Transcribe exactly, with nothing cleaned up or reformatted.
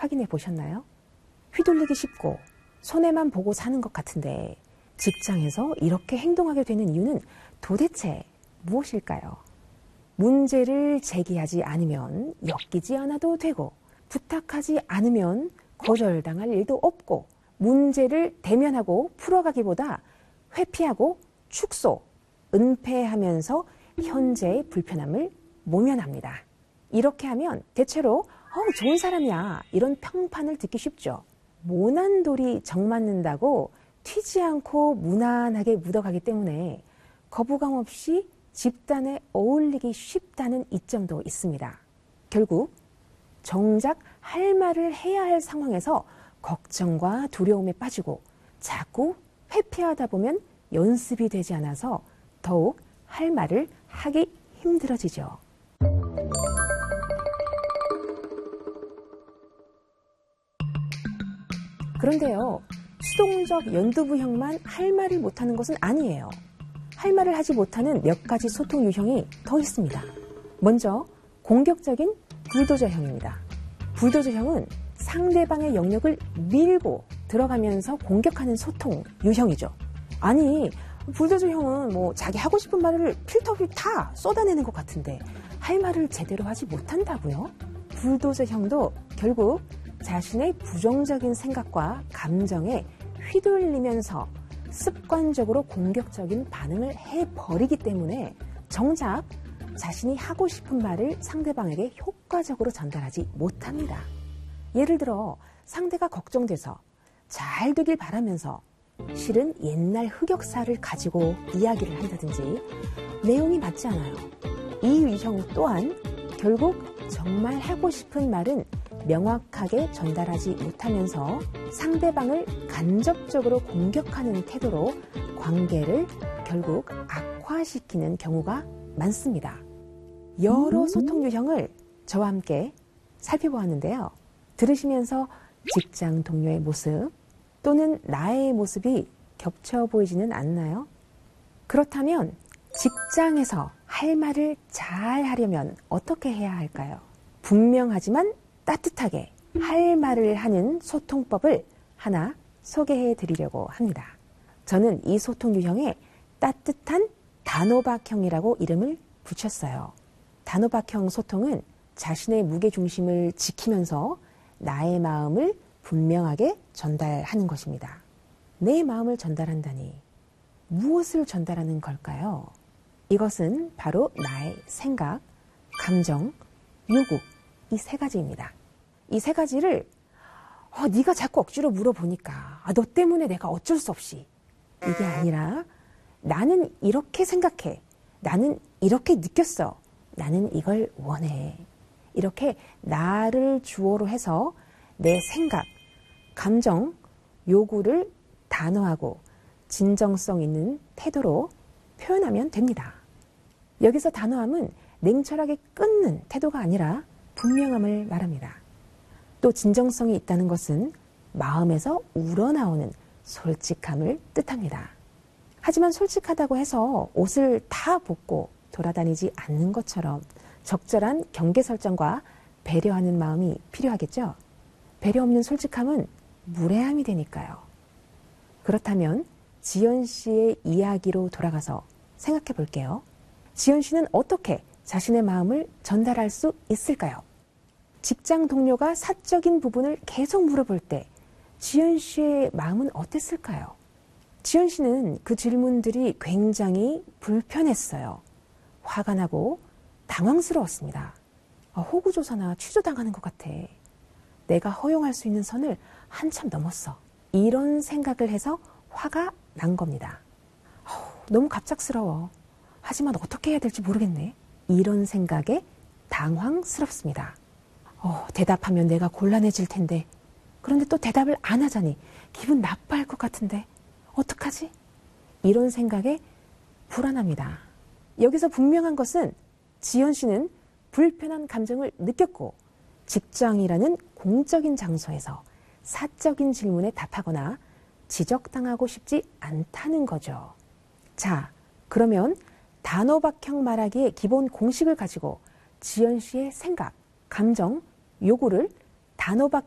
확인해 보셨나요? 휘둘리기 쉽고 손해만 보고 사는 것 같은데 직장에서 이렇게 행동하게 되는 이유는 도대체 무엇일까요? 문제를 제기하지 않으면 엮이지 않아도 되고, 부탁하지 않으면 거절당할 일도 없고, 문제를 대면하고 풀어가기보다 회피하고 축소, 은폐하면서 현재의 불편함을 모면합니다. 이렇게 하면 대체로 어, 좋은 사람이야 이런 평판을 듣기 쉽죠. 모난 돌이 정 맞는다고 튀지 않고 무난하게 묻어가기 때문에 거부감 없이 집단에 어울리기 쉽다는 이점도 있습니다. 결국 정작 할 말을 해야 할 상황에서 걱정과 두려움에 빠지고 자꾸 회피하다 보면 연습이 되지 않아서 더욱 할 말을 하기 힘들어지죠. 그런데요, 수동적 연두부형만 할 말을 못하는 것은 아니에요. 할 말을 하지 못하는 몇 가지 소통 유형이 더 있습니다. 먼저 공격적인 불도저형입니다. 불도저형은 상대방의 영역을 밀고 들어가면서 공격하는 소통 유형이죠. 아니, 불도저형은 뭐 자기 하고 싶은 말을 필터를 다 쏟아내는 것 같은데 할 말을 제대로 하지 못한다고요? 불도저형도 결국 자신의 부정적인 생각과 감정에 휘둘리면서 습관적으로 공격적인 반응을 해버리기 때문에 정작 자신이 하고 싶은 말을 상대방에게 효과적으로 전달하지 못합니다. 예를 들어 상대가 걱정돼서 잘 되길 바라면서 실은 옛날 흑역사를 가지고 이야기를 한다든지 내용이 맞지 않아요. 이 유형 또한 결국 정말 하고 싶은 말은 명확하게 전달하지 못하면서 상대방을 간접적으로 공격하는 태도로 관계를 결국 악화시키는 경우가 많습니다. 여러 소통 유형을 저와 함께 살펴보았는데요. 들으시면서 직장 동료의 모습 또는 나의 모습이 겹쳐 보이지는 않나요? 그렇다면 직장에서 할 말을 잘 하려면 어떻게 해야 할까요? 분명하지만 따뜻하게 할 말을 하는 소통법을 하나 소개해 드리려고 합니다. 저는 이 소통 유형에 따뜻한 단호박형이라고 이름을 붙였어요. 단호박형 소통은 자신의 무게중심을 지키면서 나의 마음을 분명하게 전달하는 것입니다. 내 마음을 전달한다니 무엇을 전달하는 걸까요? 이것은 바로 나의 생각, 감정, 요구, 이 세 가지입니다. 이 세 가지를 어, 네가 자꾸 억지로 물어보니까 아, 너 때문에 내가 어쩔 수 없이 이게 아니라 나는 이렇게 생각해. 나는 이렇게 느꼈어. 나는 이걸 원해. 이렇게 나를 주어로 해서 내 생각, 감정, 요구를 단호하고 진정성 있는 태도로 표현하면 됩니다. 여기서 단호함은 냉철하게 끊는 태도가 아니라 분명함을 말합니다. 또 진정성이 있다는 것은 마음에서 우러나오는 솔직함을 뜻합니다. 하지만 솔직하다고 해서 옷을 다 벗고 돌아다니지 않는 것처럼 적절한 경계 설정과 배려하는 마음이 필요하겠죠? 배려 없는 솔직함은 무례함이 되니까요. 그렇다면 지연 씨의 이야기로 돌아가서 생각해 볼게요. 지연 씨는 어떻게 자신의 마음을 전달할 수 있을까요? 직장 동료가 사적인 부분을 계속 물어볼 때 지연 씨의 마음은 어땠을까요? 지연 씨는 그 질문들이 굉장히 불편했어요. 화가 나고 당황스러웠습니다. 아, 호구조사나 취조당하는 것 같아. 내가 허용할 수 있는 선을 한참 넘었어. 이런 생각을 해서 화가 난 겁니다. 어, 너무 갑작스러워. 하지만 어떻게 해야 될지 모르겠네. 이런 생각에 당황스럽습니다. 어, 대답하면 내가 곤란해질 텐데. 그런데 또 대답을 안 하자니 기분 나빠할 것 같은데. 어떡하지? 이런 생각에 불안합니다. 여기서 분명한 것은 지연 씨는 불편한 감정을 느꼈고 직장이라는 공적인 장소에서 사적인 질문에 답하거나 지적당하고 싶지 않다는 거죠. 자, 그러면 단호박형 말하기의 기본 공식을 가지고 지연 씨의 생각, 감정, 요구를 단호박